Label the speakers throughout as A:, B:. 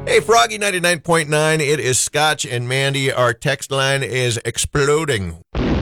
A: Hey, Froggy 99.9. It is Scotch and Mandy. Our text line is exploding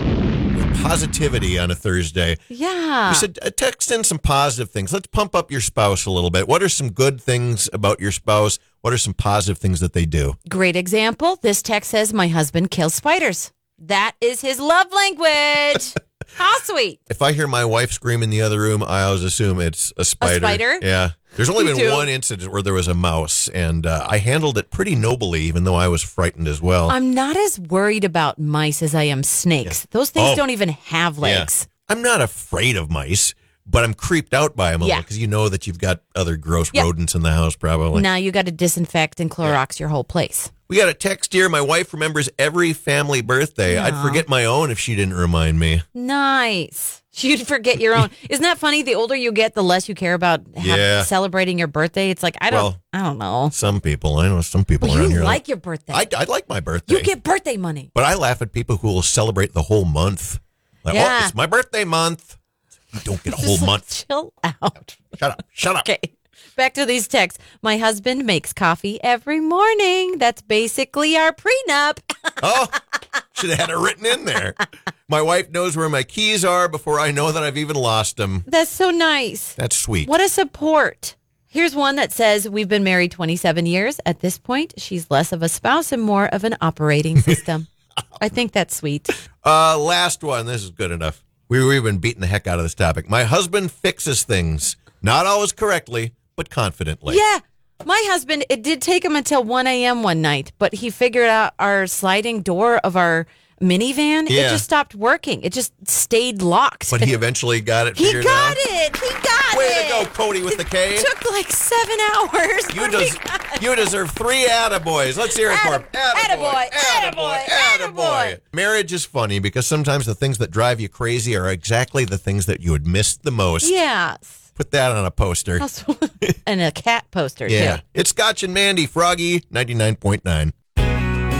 A: with positivity on a Thursday.
B: Yeah.
A: We said text in some positive things. Let's pump up your spouse a little bit. What are some good things about your spouse? What are some positive things that they do?
B: Great example. This text says, my husband kills spiders. That is his love language. How sweet.
A: If I hear my wife scream in the other room, I always assume it's a spider.
B: A spider?
A: Yeah. There's only
B: Me
A: been
B: too.
A: one incident where there was a mouse, and I handled it pretty nobly, even though I was frightened as well.
B: I'm not as worried about mice as I am snakes. Those things don't even have legs.
A: Yeah. I'm not afraid of mice, but I'm creeped out by them a little because you know that you've got other gross rodents in the house probably.
B: Now you got to disinfect and Clorox your whole place.
A: We got a text here. My wife remembers every family birthday. I'd forget my own if she didn't remind me.
B: Nice. You'd forget your own. Isn't that funny? The older you get, the less you care about celebrating your birthday. It's like, I don't know.
A: Some people, I know some people
B: Well,
A: around
B: you
A: here.
B: like your birthday.
A: I like my birthday.
B: You get birthday money.
A: But I laugh at people who will celebrate the whole month. Like, oh, it's my birthday month. You don't get a whole month.
B: Chill out.
A: Shut up.
B: Okay. Back to these texts. My husband makes coffee every morning. That's basically our prenup.
A: Oh, should have had it written in there. My wife knows where my keys are before I know that I've even lost them.
B: That's so nice.
A: That's sweet.
B: What a support. Here's one that says, we've been married 27 years. At this point, she's less of a spouse and more of an operating system. I think that's sweet.
A: Last one. This is good enough. We've been beating the heck out of this topic. My husband fixes things, not always correctly, but confidently.
B: Yeah. My husband, it did take him until 1 a.m. one night, but he figured out our sliding door of our minivan.
A: Yeah.
B: It just stopped working. It just stayed locked.
A: But he eventually got it
B: He
A: figured
B: got
A: out.
B: it. He got
A: Way
B: it.
A: to go, Cody with the K.
B: It took like 7 hours.
A: You deserve 3 attaboys. Let's hear it for him.
B: Attaboy, attaboy, attaboy.
A: Marriage is funny because sometimes the things that drive you crazy are exactly the things that you would miss the most.
B: Yes.
A: Put that on a poster.
B: And a cat poster,
A: Yeah.
B: too.
A: It's Scotch and Mandy, Froggy 99.9.